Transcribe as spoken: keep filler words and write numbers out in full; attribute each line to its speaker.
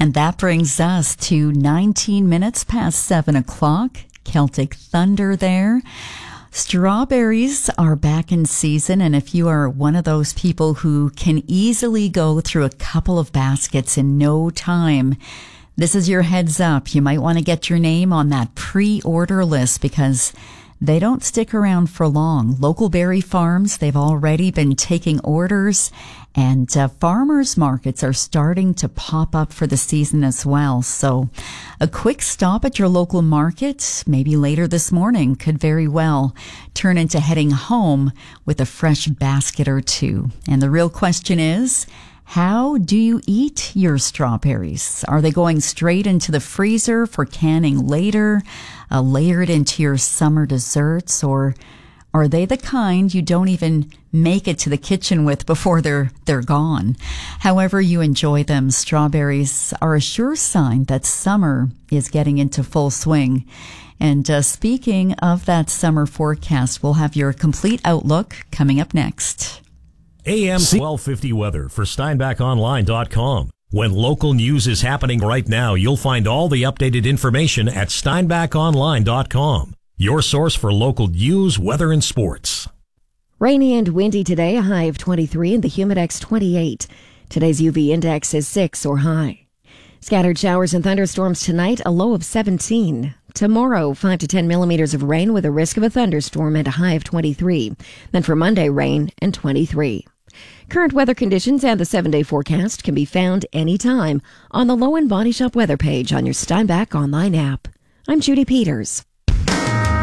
Speaker 1: And that brings us to nineteen minutes past seven o'clock. Celtic Thunder there. Strawberries are back in season, and if you are one of those people who can easily go through a couple of baskets in no time, this is your heads up. You might want to get your name on that pre-order list because they don't stick around for long. Local berry farms, they've already been taking orders, and uh, farmers markets are starting to pop up for the season as well. So a quick stop at your local market, maybe later this morning, could very well turn into heading home with a fresh basket or two. And the real question is, how do you eat your strawberries? Are they going straight into the freezer for canning later, uh, layered into your summer desserts, or are they the kind you don't even make it to the kitchen with before they're they're gone? However you enjoy them, strawberries are a sure sign that summer is getting into full swing. And uh, speaking of that summer forecast, we'll have your complete outlook coming up next.
Speaker 2: A M twelve fifty weather for Steinbach Online dot com. When local news is happening right now, you'll find all the updated information at Steinbach Online dot com. Your source for local news, weather, and sports.
Speaker 3: Rainy and windy today, a high of twenty-three and the Humidex twenty-eight. Today's U V index is six or high. Scattered showers and thunderstorms tonight, a low of seventeen. Tomorrow, five to ten millimeters of rain with a risk of a thunderstorm and a high of twenty-three. Then for Monday, rain and twenty-three. Current weather conditions and the seven-day forecast can be found anytime on the Low and Body Shop weather page on your Steinbach Online app. I'm Judy Peters.